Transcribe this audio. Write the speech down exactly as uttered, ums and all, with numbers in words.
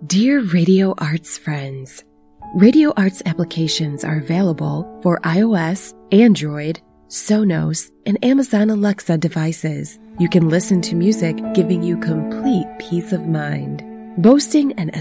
Dear Radio Arts friends, Radio Arts applications are available for iOS, Android, Sonos, and Amazon Alexa devices. You can listen to music giving you complete peace of mind. Boasting an